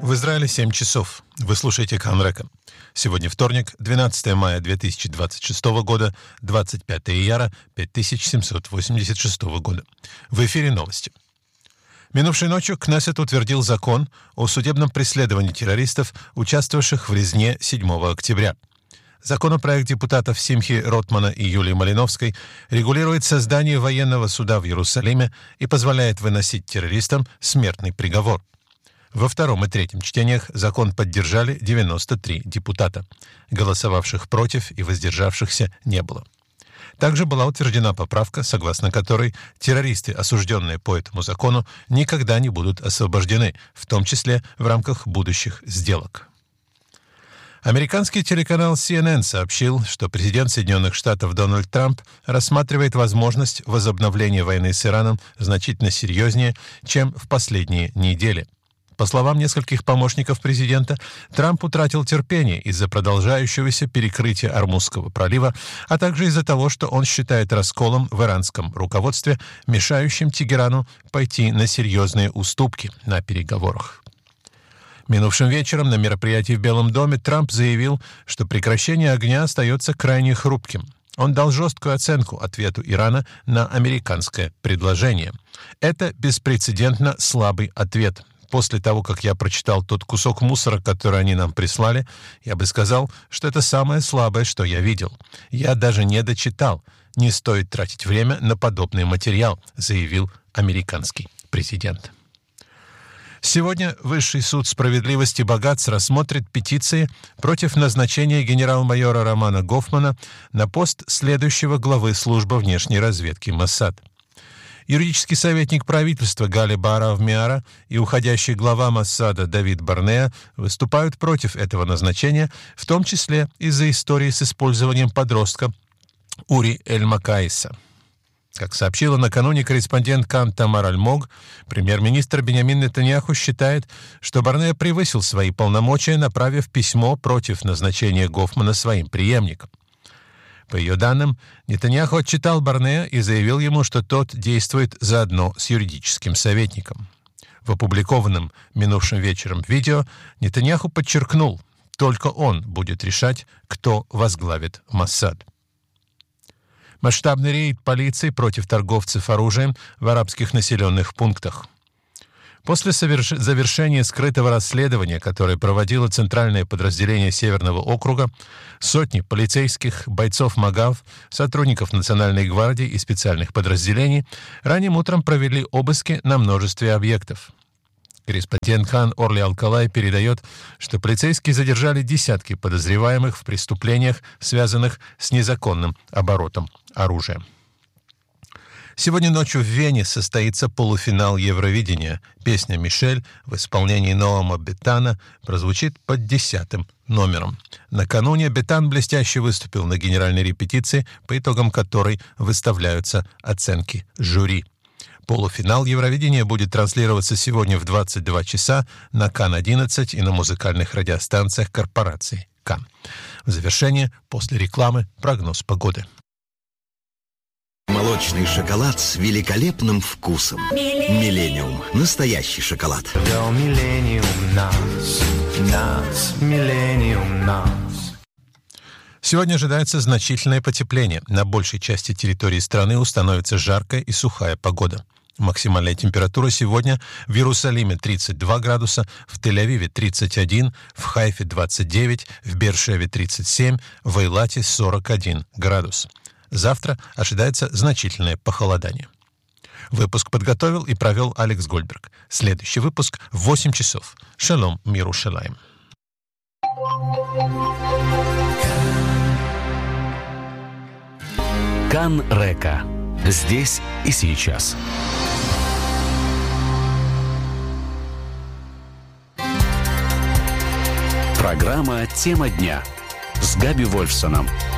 В Израиле 7 часов. Вы слушаете Кан Река. Сегодня вторник, 12 мая 2026 года, 25 ияра 5786 года. В эфире новости. Минувшей ночью Кнессет утвердил закон о судебном преследовании террористов, участвовавших в резне 7 октября. Законопроект депутатов Симхи Ротмана и Юлии Малиновской регулирует создание военного суда в Иерусалиме и позволяет выносить террористам смертный приговор. Во втором и третьем чтениях закон поддержали 93 депутата. Голосовавших против и воздержавшихся не было. Также была утверждена поправка, согласно которой террористы, осужденные по этому закону, никогда не будут освобождены, в том числе в рамках будущих сделок. Американский телеканал CNN сообщил, что президент Соединенных Штатов Дональд Трамп рассматривает возможность возобновления войны с Ираном значительно серьезнее, чем в последние недели. По словам нескольких помощников президента, Трамп утратил терпение из-за продолжающегося перекрытия Ормузского пролива, а также из-за того, что он считает расколом в иранском руководстве, мешающим Тегерану пойти на серьезные уступки на переговорах. Минувшим вечером на мероприятии в Белом доме Трамп заявил, что прекращение огня остается крайне хрупким. Он дал жесткую оценку ответу Ирана на американское предложение. Это беспрецедентно слабый ответ. После того, как я прочитал тот кусок мусора, который они нам прислали, я бы сказал, что это самое слабое, что я видел. Я даже не дочитал. Не стоит тратить время на подобный материал, заявил американский президент. Сегодня Высший суд справедливости Багац рассмотрит петиции против назначения генерал-майора Романа Гофмана на пост следующего главы службы внешней разведки Моссад. Юридический советник правительства Гали Баарав-Миара и уходящий глава Моссада Давид Барнеа выступают против этого назначения, в том числе из-за истории с использованием подростка Ури Эль-Макаиса. Как сообщила накануне корреспондент Кан Тамар Альмог, премьер-министр Биньямин Нетаньяху считает, что Барнеа превысил свои полномочия, направив письмо против назначения Гофмана своим преемником. По ее данным, Нетаньяху отчитал Барнеа и заявил ему, что тот действует заодно с юридическим советником. В опубликованном минувшим вечером видео Нетаньяху подчеркнул, только он будет решать, кто возглавит Моссад. Масштабный рейд полиции против торговцев оружием в арабских населенных пунктах. После завершения скрытого расследования, которое проводило Центральное подразделение Северного округа, сотни полицейских, бойцов МАГАВ, сотрудников Национальной гвардии и специальных подразделений ранним утром провели обыски на множестве объектов. Корреспондент Хан Орли Алкалай передает, что полицейские задержали десятки подозреваемых в преступлениях, связанных с незаконным оборотом оружия. Сегодня ночью в Вене состоится полуфинал Евровидения. Песня «Мишель» в исполнении Ноама Бетана прозвучит под 10-м номером. Накануне Бетан блестяще выступил на генеральной репетиции, по итогам которой выставляются оценки жюри. Полуфинал Евровидения будет транслироваться сегодня в 22 часа на Кан-11 и на музыкальных радиостанциях корпорации Кан. В завершение, после рекламы, прогноз погоды. Молочный шоколад с великолепным вкусом. Миллениум. Настоящий шоколад. Сегодня ожидается значительное потепление. На большей части территории страны установится жаркая и сухая погода. Максимальная температура сегодня в Иерусалиме 32 градуса, в Тель-Авиве 31, в Хайфе 29, в Беэр-Шеве 37, в Эйлате 41 градус. Завтра ожидается значительное похолодание. Выпуск подготовил и провел Алекс Гольдберг. Следующий выпуск в 8 часов. Шалом, мир Иерусалим. Кан Река. Здесь и сейчас. Программа «Тема дня» с Габи Вольфсоном.